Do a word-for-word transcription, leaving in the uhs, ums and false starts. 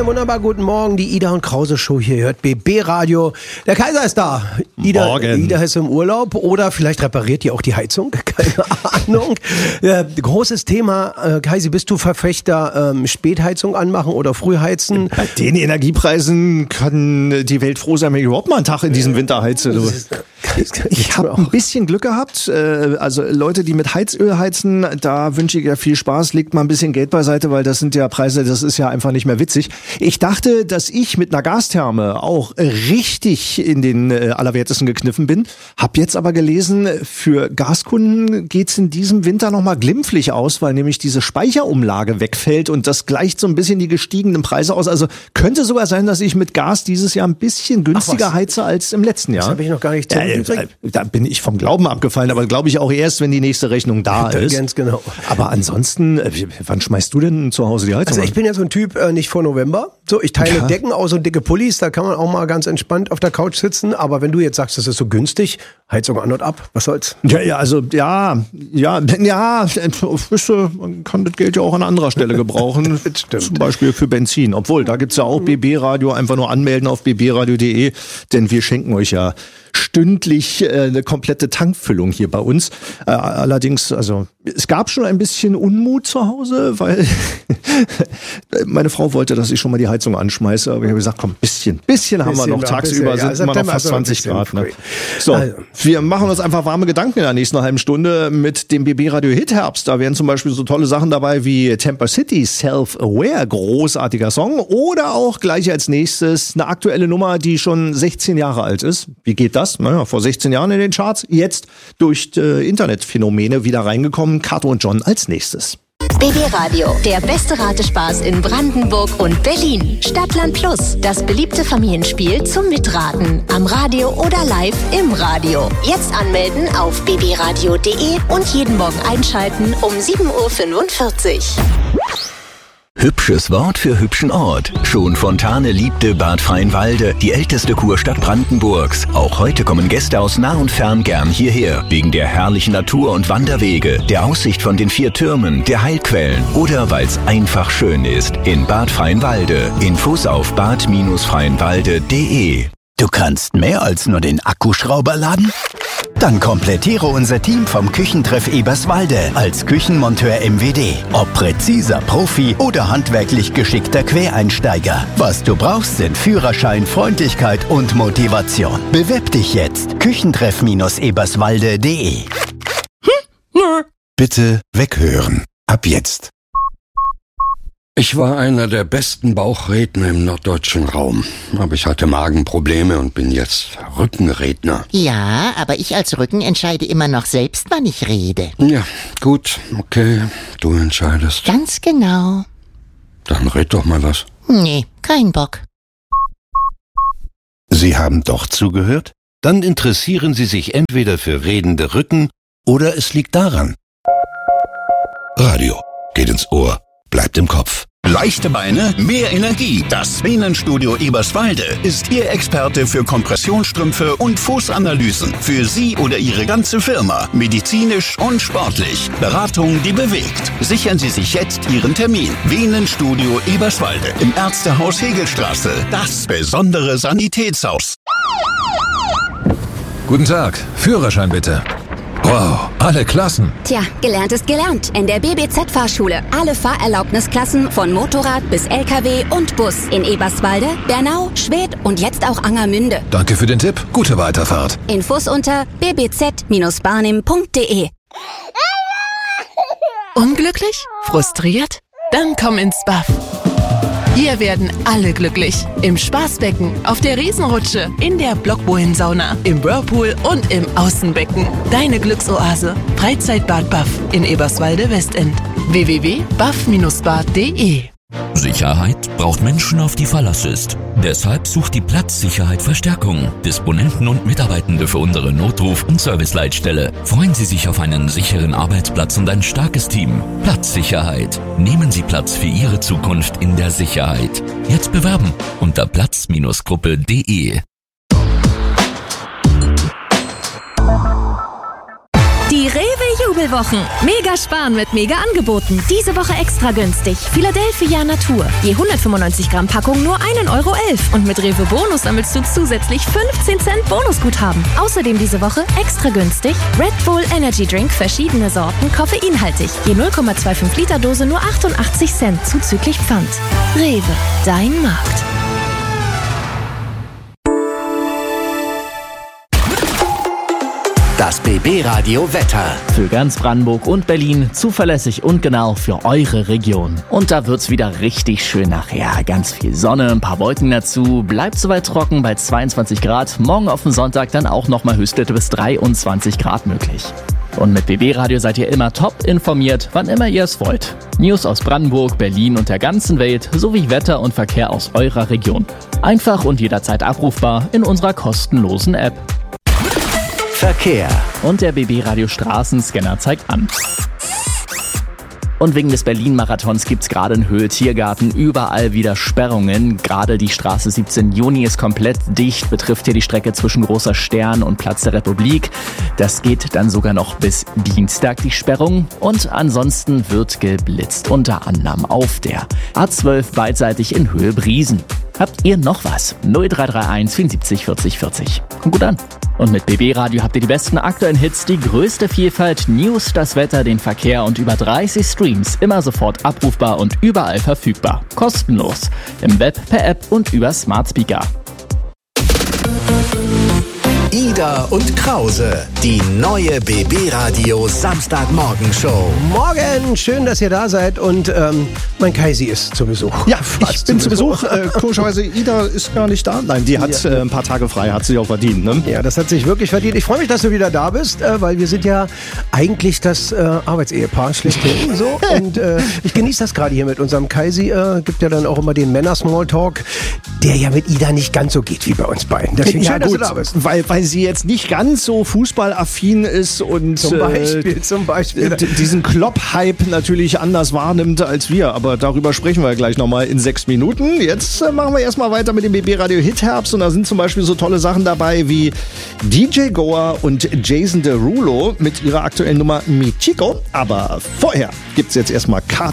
einen wunderbar guten Morgen. Die Ida und Krause Show hier hört B B Radio. Der Kaiser ist da. Ida, Morgen. Ida ist im Urlaub oder vielleicht repariert ihr auch die Heizung. Keine Ahnung. Äh, großes Thema. Äh, Kaisi, bist du Verfechter ähm, Spätheizung anmachen oder Frühheizen? Bei den Energiepreisen kann die Welt froh sein, wenn ich überhaupt mal einen Tag in diesem Winter heize. Du. Ich habe ein bisschen Glück gehabt. Äh, also Leute, die mit Heizöl heizen, da wünsche ich ja viel Spaß. Legt mal ein bisschen Geld beiseite, weil das sind ja Preise, das ist ja einfach nicht mehr witzig. Ich dachte, dass ich mit einer Gastherme auch richtig in den äh, Allerwertesten gekniffen bin. Hab jetzt aber gelesen, für Gaskunden geht's in diesem Winter nochmal glimpflich aus, weil nämlich diese Speicherumlage wegfällt und das gleicht so ein bisschen die gestiegenen Preise aus. Also könnte sogar sein, dass ich mit Gas dieses Jahr ein bisschen günstiger heize als im letzten Jahr. Das habe ich noch gar nicht äh, äh, Da bin ich vom Glauben abgefallen, aber glaube ich auch erst, wenn die nächste Rechnung da ist. Ganz genau. Aber ansonsten, äh, wann schmeißt du denn zu Hause die Heizung Also an? ich bin ja so ein Typ, äh, nicht vor November. So, ich teile Ja. Decken aus und dicke Pullis, da kann man auch mal ganz entspannt auf der Couch sitzen. Aber wenn du jetzt sagst, das ist so günstig, Heizung an und ab, was soll's? Ja, ja, also ja, ja, ja, man kann das Geld ja auch an anderer Stelle gebrauchen. Zum Beispiel für Benzin. Obwohl, da gibt's ja auch B B Radio, einfach nur anmelden auf b b radio punkt d e, denn wir schenken euch ja stündlich äh, eine komplette Tankfüllung hier bei uns. Äh, allerdings, also es gab schon ein bisschen Unmut zu Hause, weil meine Frau wollte, dass ich schon mal die Heizung anschmeiße, aber ich habe gesagt, komm, bisschen, bisschen haben wir noch. Tagsüber sind immer noch fast zwanzig Grad. Ne? So, also. Wir machen uns einfach warme Gedanken in der nächsten halben Stunde mit dem B B Radio Hit Herbst. Da wären zum Beispiel so tolle Sachen dabei wie Temper City, Self-Aware, großartiger Song, oder auch gleich als nächstes eine aktuelle Nummer, die schon sechzehn Jahre alt ist. Wie geht das? Naja, vor sechzehn Jahren in den Charts, jetzt durch äh, Internetphänomene wieder reingekommen. Kato und John als nächstes. B B Radio, der beste Ratespaß in Brandenburg und Berlin. Stadtland Plus, das beliebte Familienspiel zum Mitraten. Am Radio oder live im Radio. Jetzt anmelden auf b b radio punkt d e und jeden Morgen einschalten um sieben Uhr fünfundvierzig. Hübsches Wort für hübschen Ort. Schon Fontane liebte Bad Freienwalde, die älteste Kurstadt Brandenburgs. Auch heute kommen Gäste aus nah und fern gern hierher. Wegen der herrlichen Natur und Wanderwege, der Aussicht von den vier Türmen, der Heilquellen oder weil es einfach schön ist. In Bad Freienwalde. Infos auf bad freienwalde punkt d e. Du kannst mehr als nur den Akkuschrauber laden? Dann komplettiere unser Team vom Küchentreff Eberswalde als Küchenmonteur M W D. Ob präziser Profi oder handwerklich geschickter Quereinsteiger. Was du brauchst, sind Führerschein, Freundlichkeit und Motivation. Bewirb dich jetzt. Küchentreff Eberswalde punkt d e. Bitte weghören. Ab jetzt. Ich war einer der besten Bauchredner im norddeutschen Raum. Aber ich hatte Magenprobleme und bin jetzt Rückenredner. Ja, aber ich als Rücken entscheide immer noch selbst, wann ich rede. Ja, gut, okay, du entscheidest. Ganz genau. Dann red doch mal was. Nee, kein Bock. Sie haben doch zugehört? Dann interessieren Sie sich entweder für redende Rücken oder es liegt daran. Radio geht ins Ohr, bleibt im Kopf. Leichte Beine, mehr Energie. Das Venenstudio Eberswalde ist Ihr Experte für Kompressionsstrümpfe und Fußanalysen. Für Sie oder Ihre ganze Firma. Medizinisch und sportlich. Beratung, die bewegt. Sichern Sie sich jetzt Ihren Termin. Venenstudio Eberswalde im Ärztehaus Hegelstraße. Das besondere Sanitätshaus. Guten Tag. Führerschein bitte. Wow, alle Klassen. Tja, gelernt ist gelernt. In der B B Z-Fahrschule. Alle Fahrerlaubnisklassen von Motorrad bis L K W und Bus. In Eberswalde, Bernau, Schwedt und jetzt auch Angermünde. Danke für den Tipp. Gute Weiterfahrt. Infos unter b b z barnim punkt d e. Unglücklich? Frustriert? Dann komm ins B A F. Hier werden alle glücklich. Im Spaßbecken, auf der Riesenrutsche, in der Blockbohlen-Sauna, im Whirlpool und im Außenbecken. Deine Glücksoase. Freizeitbad B A F in Eberswalde-Westend. w w w punkt b a f bindestrich bad punkt d e. Sicherheit braucht Menschen, auf die Verlass ist. Deshalb sucht die Platzsicherheit Verstärkung. Disponenten und Mitarbeitende für unsere Notruf- und Serviceleitstelle. Freuen Sie sich auf einen sicheren Arbeitsplatz und ein starkes Team. Platzsicherheit. Nehmen Sie Platz für Ihre Zukunft in der Sicherheit. Jetzt bewerben unter platz gruppe punkt d e. Die Rewe Jubelwochen. Mega sparen mit mega Angeboten. Diese Woche extra günstig. Philadelphia Natur. Je hundertfünfundneunzig Gramm Packung nur ein Euro elf. Und mit Rewe Bonus sammelst du zusätzlich fünfzehn Cent Bonusguthaben. Außerdem diese Woche extra günstig Red Bull Energy Drink, verschiedene Sorten, koffeinhaltig. Je null Komma fünfundzwanzig Liter Dose nur achtundachtzig Cent zuzüglich Pfand. Rewe, dein Markt. Das B B-Radio Wetter. Für ganz Brandenburg und Berlin zuverlässig und genau für eure Region. Und da wird's wieder richtig schön nachher. Ganz viel Sonne, ein paar Wolken dazu. Bleibt soweit trocken bei zweiundzwanzig Grad. Morgen auf dem Sonntag dann auch nochmal Höchstwerte bis dreiundzwanzig Grad möglich. Und mit B B-Radio seid ihr immer top informiert, wann immer ihr es wollt. News aus Brandenburg, Berlin und der ganzen Welt sowie Wetter und Verkehr aus eurer Region. Einfach und jederzeit abrufbar in unserer kostenlosen App. Verkehr. Und der B B-Radio Straßenscanner zeigt an. Und wegen des Berlin-Marathons gibt's gerade in Höhe Tiergarten überall wieder Sperrungen. Gerade die Straße siebzehnten Juni ist komplett dicht, betrifft hier die Strecke zwischen Großer Stern und Platz der Republik. Das geht dann sogar noch bis Dienstag, die Sperrung. Und ansonsten wird geblitzt, unter anderem auf der A zwölf beidseitig in Höhe Briesen. Habt ihr noch was? null drei drei eins vierundsiebzig vierzig vierzig. Kommt gut an. Und mit B B-Radio habt ihr die besten aktuellen Hits, die größte Vielfalt, News, das Wetter, den Verkehr und über dreißig Streams. Immer sofort abrufbar und überall verfügbar. Kostenlos. Im Web, per App und über Smart Speaker. Ida und Krause, die neue B B-Radio Samstagmorgen-Show. Morgen, schön, dass ihr da seid und ähm, mein Kaisi ist zu Besuch. Ja, ich bin zu Besuch. Äh, komischerweise, Ida ist gar nicht da. Nein, die hat ja. äh, ein paar Tage frei, hat sich auch verdient. Ne? Ja, das hat sich wirklich verdient. Ich freue mich, dass du wieder da bist, äh, weil wir sind ja eigentlich das äh, Arbeitsehepaar schlechthin. So. Und äh, ich genieße das gerade hier mit unserem Kaisi. Äh, gibt ja dann auch immer den Männer-Smalltalk, der ja mit Ida nicht ganz so geht wie bei uns beiden. Deswegen ja, schön, gut, dass du da bist. Weil, weil sie jetzt nicht ganz so fußballaffin ist und zum Beispiel, äh, zum Beispiel. d- diesen Klopp-Hype natürlich anders wahrnimmt als wir. Aber darüber sprechen wir gleich nochmal in sechs Minuten. Jetzt äh, machen wir erstmal weiter mit dem B B-Radio Hit-Herbst. Und da sind zum Beispiel so tolle Sachen dabei wie D J Goa und Jason Derulo mit ihrer aktuellen Nummer Mi Chico. Aber vorher gibt's jetzt erstmal K